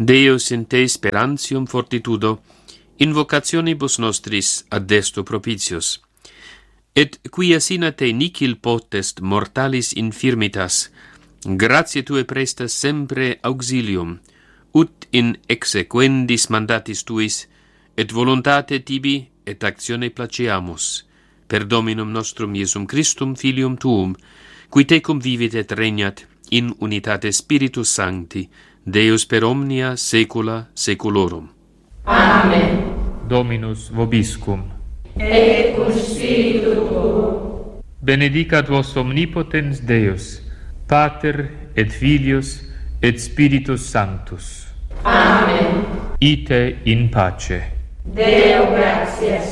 Deus in te sperantium fortitudo, invocationibus nostris addesto propitius. Et quia sina te nihil potest mortalis infirmitas, gratiae tue prestas sempre auxilium, ut in exequendis mandatis tuis, et voluntate tibi et actione placeamus, per Dominum nostrum Iesum Christum Filium tuum, qui tecum vivit et regnat in unitate Spiritus Sancti, Deus per omnia saecula saeculorum. Amen. Dominus vobiscum. Et cum spiritu tuo. Benedicat vos omnipotens Deus, Pater et Filius et Spiritus Sanctus. Amen. Ite in pace. Deo gratias.